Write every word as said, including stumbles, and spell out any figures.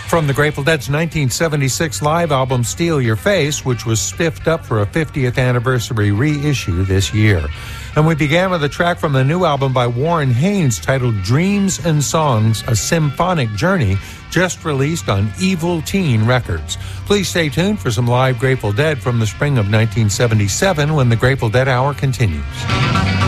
From the Grateful Dead's nineteen seventy-six live album Steal Your Face, which was spiffed up for a fiftieth anniversary reissue this year. And we began with a track from the new album by Warren Haynes titled Dreams and Songs, A Symphonic Journey, just released on Evil Teen Records. Please stay tuned for some live Grateful Dead from the spring of nineteen seventy-seven when the Grateful Dead Hour continues.